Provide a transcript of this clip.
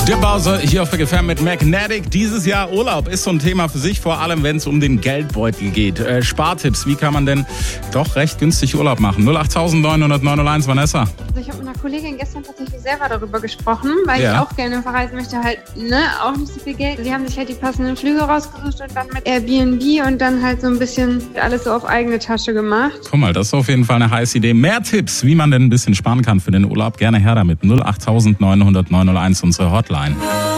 Dirk Bowser hier auf der GFM mit Magnetic. Dieses Jahr Urlaub ist so ein Thema für sich, vor allem wenn es um den Geldbeutel geht. Spartipps, wie kann man denn doch recht günstig Urlaub machen? 08900 Vanessa. Also ich habe mit einer Kollegin gestern tatsächlich selber darüber gesprochen, weil ich auch gerne verreisen möchte, halt auch nicht so viel Geld. Sie haben sich halt die passenden Flüge rausgesucht und dann mit Airbnb und dann halt so ein bisschen alles so auf eigene Tasche gemacht. Guck mal, das ist auf jeden Fall eine heiße Idee. Mehr Tipps, wie man denn ein bisschen sparen kann für den Urlaub, gerne her damit. 08900 unsere Hotline.